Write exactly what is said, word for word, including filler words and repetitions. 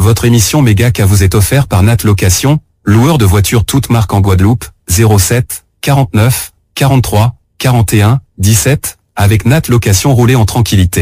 Votre émission Mégacars vous est offerte par Nat Location, loueur de voitures toutes marques en Guadeloupe, zéro sept, quarante-neuf, quarante-trois, quarante et un, dix-sept, avec Nat Location roulez en tranquillité.